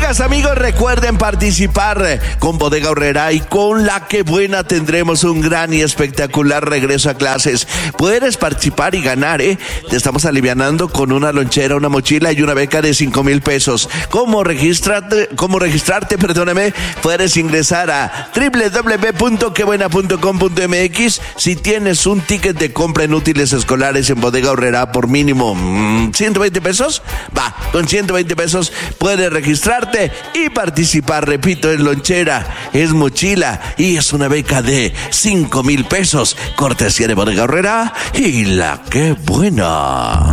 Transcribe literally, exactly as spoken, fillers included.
Amigas, amigos, recuerden participar con Bodega Aurrerá y con La Que Buena tendremos un gran y espectacular regreso a clases. Puedes participar y ganar, ¿eh? Te estamos alivianando con una lonchera, una mochila y una beca de cinco mil pesos. ¿Cómo registrarte? ¿Cómo registrarte? Perdóname. Puedes ingresar a doble u doble u doble u punto que buena punto com punto m x. Si tienes un ticket de compra en útiles escolares en Bodega Aurrerá por mínimo mmm, ciento veinte pesos, va, con ciento veinte pesos puedes registrarte y participar. Repito, es lonchera, es mochila y es una beca de cinco mil pesos. Cortesía de Bodega Aurrerá y La Que Buena.